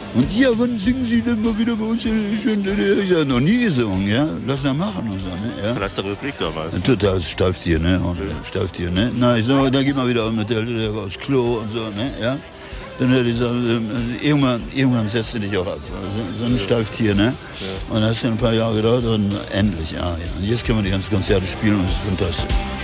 Und ja, wann singen Sie denn mal wieder bei uns? Ich habe noch nie gesungen, ja. Lass mal machen und so, ne? Ja. Vielleicht der Republik damals. Total Stauftier, ne? Stauftier, ne? Na, ich sag, da gehen wir wieder mit der aufs Klo und so, ne? Ja. Dann hätte ich gesagt, irgendwann setzt du dich auch ab. So ein Stauftier, ne? Ja. Und das hat ein paar Jahre gedauert und endlich, ja. Und jetzt können wir die ganzen Konzerte spielen und es ist fantastisch.